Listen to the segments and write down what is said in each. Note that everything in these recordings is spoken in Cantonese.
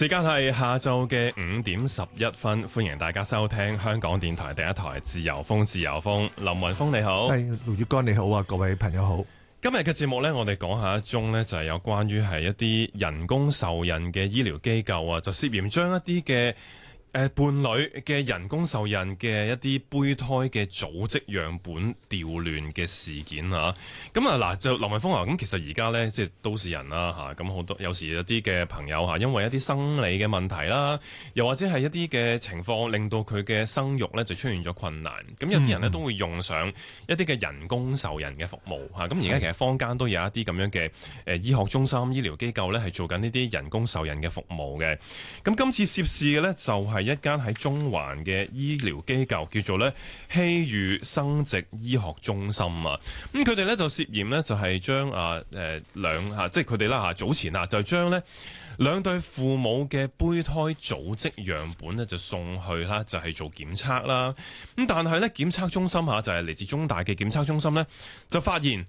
時間係下晝嘅5:11，歡迎大家收聽香港電台第一台自由風。自由風，林雲峰你好， 係盧月光你好啊，各位朋友好。 今日嘅節目呢，我哋講下一宗呢，就係有關於係一啲人工受孕嘅醫療機構啊，就涉嫌將一啲嘅伴侶嘅人工受孕嘅一啲胚胎嘅組織樣本調亂嘅事件啊，咁啊嗱，就林雲峰啊，咁其實而家呢，即係都市人啦嚇，咁好多有時有啲嘅朋友嚇，因為一啲生理嘅問題啦，又或者係一啲嘅情況令到佢嘅生育呢就出現咗困難，咁有啲人呢都會用上一啲嘅人工受孕嘅服務嚇，咁而家其實坊間都有一啲咁樣嘅醫學中心、醫療機構呢係做緊呢啲人工受孕嘅服務嘅，咁今次涉事嘅呢，就係一間喺中環嘅醫療機構，叫做咧希裕生殖醫學中心啊。咁佢哋咧就涉嫌咧就係將即係佢哋啦早前就將咧兩對父母嘅胚胎組織樣本咧就送去啦，就係做檢測啦。咁但係咧檢測中心就係嚟自中大嘅檢測中心咧，就發現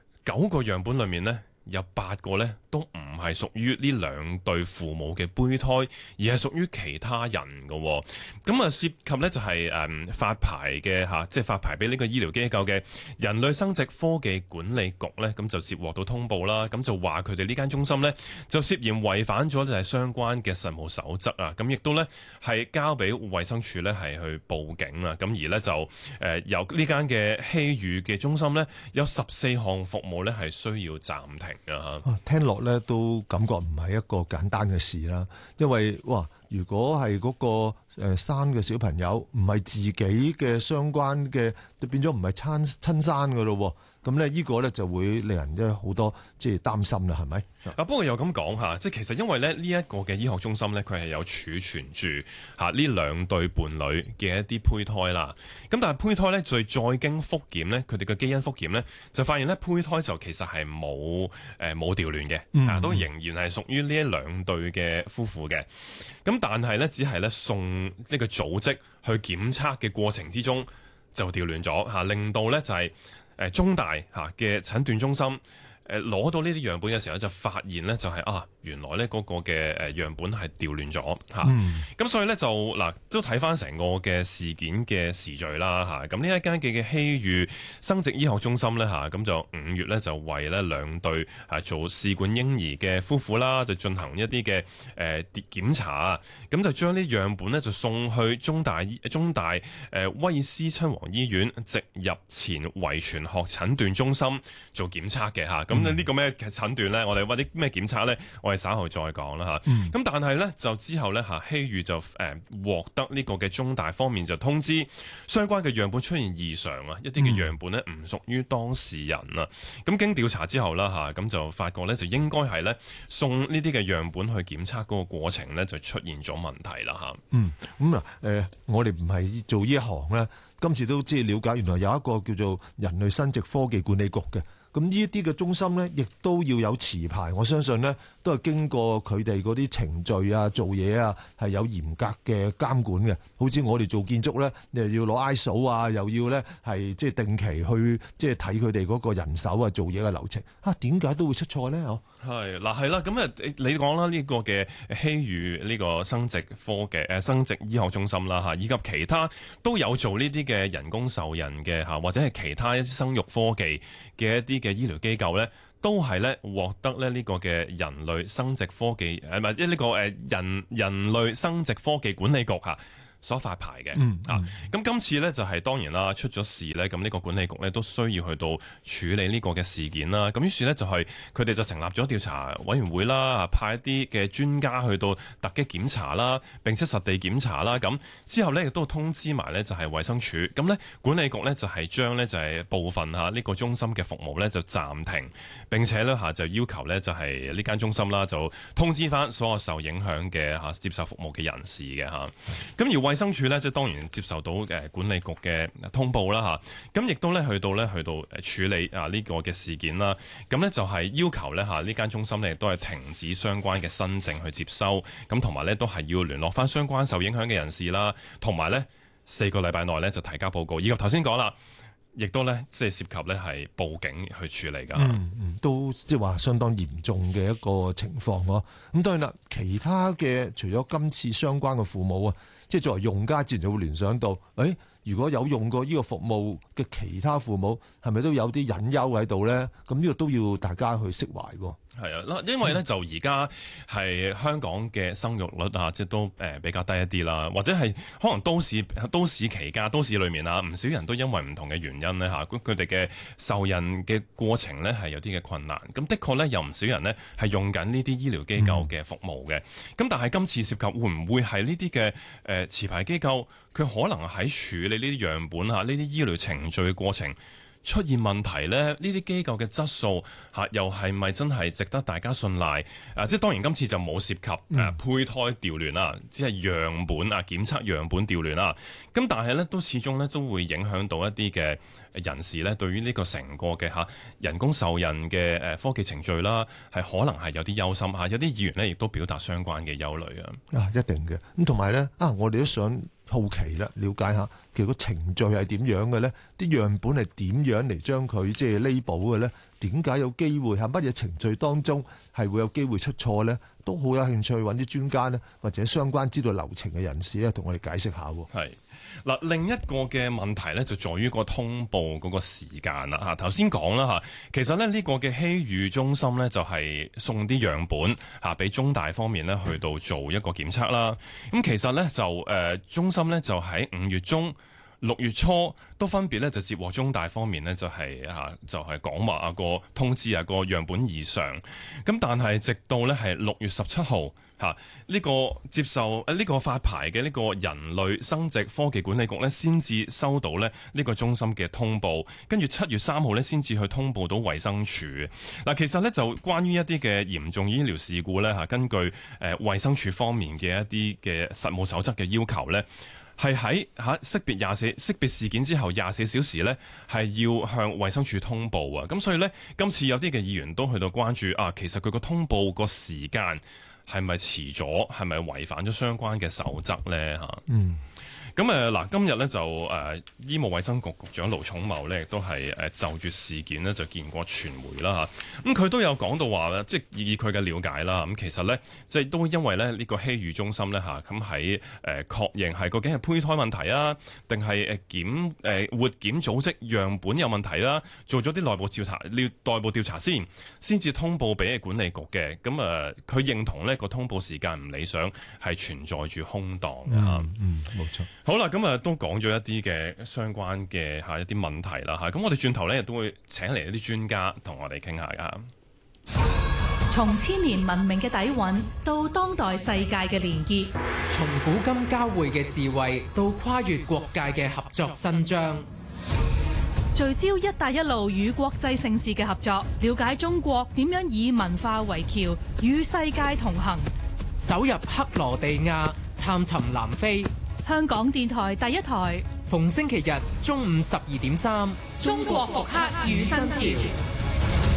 9個樣本裏面咧有8個咧都唔係屬於呢兩對父母嘅胚胎，而係屬於其他人嘅。咁啊涉及呢就係發牌嘅即係發牌俾呢個醫療機構嘅人類生殖科技管理局呢，咁就接獲到通報啦。咁就話佢哋呢間中心呢，就涉嫌違反咗就係相關嘅實務守則啊。咁亦都呢係交俾衛生署呢係去報警啊。咁而呢，就由呢間嘅希裕嘅中心呢，有14項服務呢係需要暫停啊。 聽落咧都感覺唔係一個簡單嘅事啦，因為如果係嗰個生嘅小朋友唔係自己嘅相關嘅，就變咗唔係親生噶咯。咁咧呢個咧就會令人好多即係擔心啦，係咪？ 不過又咁講下，即係其實因為咧呢一個嘅醫學中心咧，佢係有儲存住呢兩對伴侶嘅一啲胚胎啦。咁但係胚胎咧再經復檢咧，佢哋嘅基因復檢咧就發現咧胚胎就其實係冇調亂嘅，都仍然係屬於呢一兩對嘅夫婦嘅。咁但係咧只係咧送呢個組織去檢測嘅過程之中就調亂咗令到咧就係中大嘅診斷中心攞到呢啲樣本嘅時候就發現咧就係原來咧嗰個嘅樣本係調亂咗咁所以咧就都睇翻成個嘅事件嘅時序啦咁呢一間嘅希裕生殖醫學中心咧咁就5月咧就為咧兩對做試管嬰兒嘅夫婦啦，就進行一啲嘅檢查咁就將呢樣本咧就送去中大威爾斯親王醫院植入前遺傳學診斷中心做檢測嘅咁呢個咩診斷咧？我哋或者咩檢測咧？我哋稍後再講啦咁但係咧就之後咧希裕就獲得呢個嘅中大方面就通知相關嘅樣本出現異常一啲嘅樣本咧唔屬於當事人咁經調查之後啦咁就發覺咧就應該係咧送呢啲嘅樣本去檢測嗰個過程咧就出現咗問題啦我哋唔係做呢一行咧，今次都即係了解原來有一個叫做人類生殖科技管理局嘅。咁呢一啲嘅中心咧，亦都要有持牌。我相信咧，都係經過佢哋嗰啲程序做嘢係有嚴格嘅監管嘅。好似我哋做建築咧，你又要攞 ISO 又要咧係即係定期去即係睇佢哋嗰個人手做嘢嘅流程。點解都會出錯咧？ 係啦，咁你講啦，呢個嘅希裕呢個生殖科嘅生殖醫學中心啦以及其他都有做呢啲嘅人工受孕嘅或者係其他一啲生育科技嘅一啲嘅醫療機構咧，都係咧獲得咧呢個嘅人類生殖科技呢個人類生殖科技管理局所發牌嘅咁今次咧就係當然啦，出咗事咧，咁呢個管理局咧都需要去到處理呢個嘅事件啦。咁於是咧就係佢哋就成立咗調查委員會啦，派一啲嘅專家去到突擊檢查啦，並且實地檢查啦。咁之後咧亦都通知埋咧就係衛生署，咁咧管理局咧就係將咧就係部分呢個中心嘅服務咧就暫停，並且咧就要求咧就係呢間中心啦就通知翻所有受影響嘅接受服務嘅人士嘅咁而衛生署咧，即係當然接受到管理局嘅通報啦咁亦都咧去到處理呢個嘅事件啦。咁咧就係要求咧呢間中心咧亦都係停止相關嘅新症去接收，咁同埋咧都係要聯絡翻相關受影響嘅人士啦，同埋咧4個禮拜內咧就提交報告。以及頭先講啦， 亦都咧即係涉及咧係報警去處理㗎。 都即係話相當嚴重嘅一個情況咯。咁當然啦，其他嘅除咗今次相關嘅父母啊，即係作為用家自然就會聯想到，如果有用過呢個服務嘅其他父母，係咪都有啲隱憂喺度咧？咁呢個都要大家去釋懷喎。 係啊，因為咧就而家係香港嘅生育率啊，即係都比較低一啲啦，或者係可能都市期間、都市裏面啊，唔少人都因為唔同嘅原因咧嚇，佢哋嘅受孕嘅過程咧係有啲嘅困難。咁的確咧有唔少人咧係用緊呢啲醫療機構嘅服務嘅。咁但係今次涉及會唔會係呢啲嘅持牌機構，佢可能喺處理呢啲樣本嚇、呢啲醫療程序嘅過程出現問題呢？呢啲機構嘅質素又係咪真係值得大家信賴？即係當然今次就冇涉及胚胎調亂啦，只係樣本檢測樣本調亂啦。咁但係呢，都始終呢都會影響到一啲嘅人士呢對於呢個成個嘅人工受孕嘅科技程序啦，係可能係有啲憂心嚇。有啲議員呢亦都表達相關嘅憂慮啊。一定嘅。咁同埋呢，我哋都想好奇啦，了解下其實個程序係點樣嘅咧？啲樣本係點樣嚟將佢即係label嘅咧？點解有機會喺乜嘢程序當中係會有機會出錯咧？都好有興趣揾啲專家咧，或者相關知道流程嘅人士咧，同我哋解釋下。 係嗱，另一個嘅問題咧，就在於個通報嗰個時間啦嚇。頭先講啦嚇，其實咧呢個嘅稀預中心咧就係送啲樣本嚇俾中大方面咧去到做一個檢測啦。咁其實咧就中心咧就喺5月中、6月初都分別咧就接獲中大方面咧就係講話個通知個樣本異常。咁但係直到咧係6月17號呢個接受呢個發牌嘅呢個人類生殖科技管理局咧先至收到咧呢個中心嘅通報，跟住7月3號咧先至去通報到衛生署。嗱，其實咧就關於一啲嘅嚴重醫療事故咧根據衛生署方面嘅一啲嘅實務守則嘅要求咧，係喺識別事件之後24小時咧，係要向衛生署通報啊。咁所以咧，今次有啲嘅議員都去到關注其實佢個通報個時間係咪遲咗，係咪違反咗相關嘅守則咧嚇？咁嗱，今日咧就醫務衛生局局長盧寵茂咧，亦都係就住事件呢就見過傳媒啦嚇。咁佢都有講到話咧，即係以佢嘅了解啦。咁其實咧，即係都因為咧呢個稀預中心咧咁喺確認係究竟係胚胎問題啊，定係活檢組織樣本有問題啦，做咗啲內部調查先至通報俾管理局嘅。咁佢認同呢個通報時間唔理想，係存在住空檔嘅嚇。 冇錯。 好啦，咁都講咗一啲嘅相關嘅一啲問題啦嚇，咁我哋轉頭咧亦都會請嚟一啲專家同我哋傾下噶。 從千年文明嘅底蘊到當代世界嘅連結， 從古今交匯嘅智慧到跨越國界嘅合作新章， 聚焦一帶一路與國際盛事嘅合作，了解中國點樣以文化為橋與世界同行， 走入克羅地亞探尋南非。 香港電台第一台， 逢星期日中午12.3， 中國復刻與新潮。